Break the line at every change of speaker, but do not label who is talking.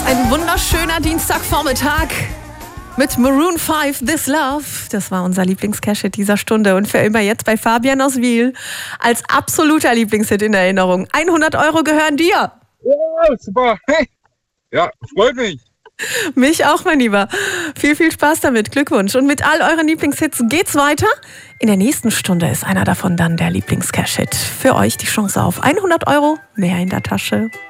Ein wunderschöner Dienstagvormittag mit Maroon 5, This Love. Das war unser Lieblingscash-Hit dieser Stunde und für immer jetzt bei Fabian aus Wiel als absoluter Lieblingshit in Erinnerung. 100 € gehören dir.
Ja, super. Hey. Ja, freut mich.
Mich auch, mein Lieber. Viel, viel Spaß damit. Glückwunsch. Und mit all euren Lieblingshits geht's weiter. In der nächsten Stunde ist einer davon dann der Lieblingscash-Hit. Für euch die Chance auf 100 € mehr in der Tasche.